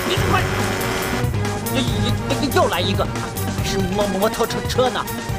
你快！又来一个，是摩托车呢？